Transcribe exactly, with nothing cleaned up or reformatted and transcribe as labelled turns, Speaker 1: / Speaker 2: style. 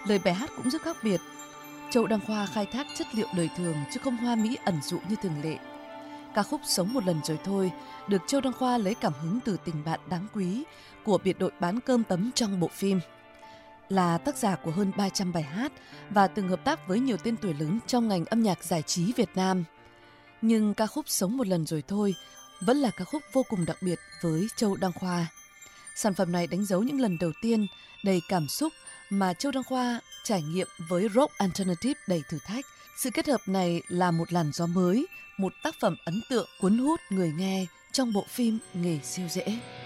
Speaker 1: Lời bài hát cũng rất khác biệt. Châu Đăng Khoa khai thác chất liệu đời thường chứ không hoa mỹ ẩn dụ như thường lệ. Ca khúc Sống một lần rồi thôi được Châu Đăng Khoa lấy cảm hứng từ tình bạn đáng quý của biệt đội bán cơm tấm trong bộ phim. Là tác giả của hơn ba trăm bài hát và từng hợp tác với nhiều tên tuổi lớn trong ngành âm nhạc giải trí Việt Nam. Nhưng ca khúc Sống một lần rồi thôi vẫn là ca khúc vô cùng đặc biệt với Châu Đăng Khoa. Sản phẩm này đánh dấu những lần đầu tiên đầy cảm xúc mà Châu Đăng Khoa trải nghiệm với rock alternative đầy thử thách. Sự kết hợp này là một làn gió mới, một tác phẩm ấn tượng cuốn hút người nghe trong bộ phim Nghề siêu dễ.